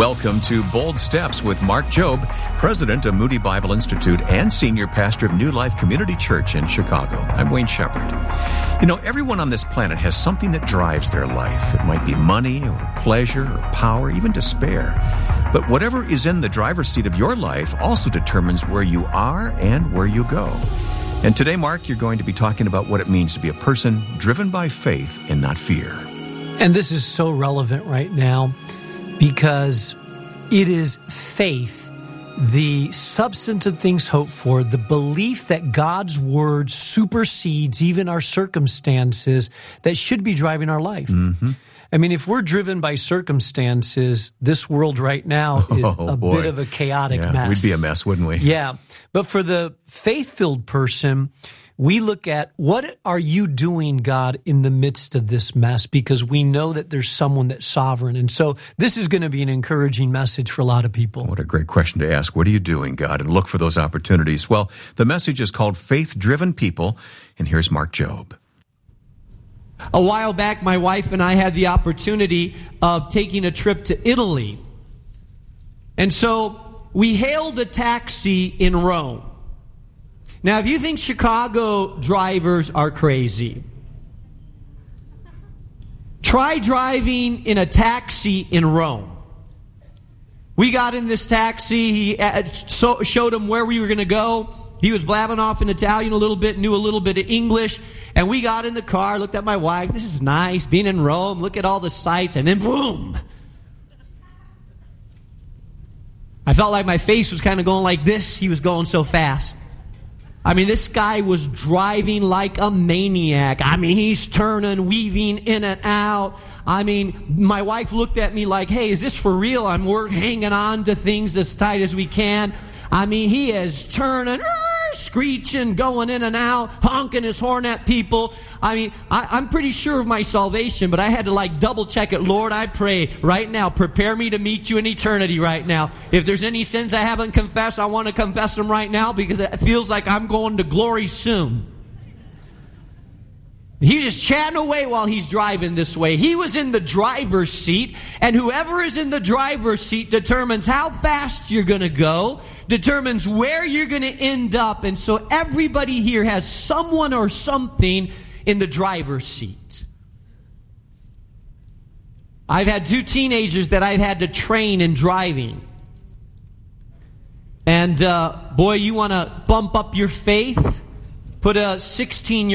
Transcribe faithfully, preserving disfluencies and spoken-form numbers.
Welcome to Bold Steps with Mark Jobe, president of Moody Bible Institute and senior pastor of New Life Community Church in Chicago. I'm Wayne Shepherd. You know, everyone on this planet has something that drives their life. It might be money or pleasure or power, even despair. But whatever is in the driver's seat of your life also determines where you are and where you go. And today, Mark, you're going to be talking about what it means to be a person driven by faith and not fear. And this is so relevant right now because it is faith, the substance of things hoped for, the belief that God's word supersedes even our circumstances that should be driving our life. Mm-hmm. I mean, if we're driven by circumstances, this world right now is oh, a boy. bit of a chaotic yeah, mess. We'd be a mess, wouldn't we? Yeah. But for the faith-filled person, we look at what are you doing, God, in the midst of this mess, because we know that there's someone that's sovereign. And so this is going to be an encouraging message for a lot of people. What a great question to ask. What are you doing, God? And look for those opportunities. Well, the message is called Faith-Driven People, and here's Mark Jobe. A while back, my wife and I had the opportunity of taking a trip to Italy. And so we hailed a taxi in Rome. Now, if you think Chicago drivers are crazy, try driving in a taxi in Rome. We got in this taxi. He showed him where we were going to go. He was blabbing off in Italian a little bit, knew a little bit of English. And we got in the car, looked at my wife. This is nice, being in Rome. Look at all the sights. And then boom. I felt like my face was kind of going like this. He was going so fast. I mean, this guy was driving like a maniac. I mean, he's turning, weaving in and out. I mean, my wife looked at me like, hey, is this for real? I'm we're hanging on to things as tight as we can. I mean, he is turning, screeching, going in and out, honking his horn at people. I mean, I, I'm pretty sure of my salvation, but I had to like double check it. Lord, I pray right now, prepare me to meet you in eternity right now. If there's any sins I haven't confessed, I want to confess them right now because it feels like I'm going to glory soon. He's just chatting away while he's driving this way. He was in the driver's seat, and whoever is in the driver's seat determines how fast you're going to go, determines where you're going to end up. And so everybody here has someone or something in the driver's seat. I've had two teenagers that I've had to train in driving. And uh, boy, you want to bump up your faith? Put a sixteen-year-old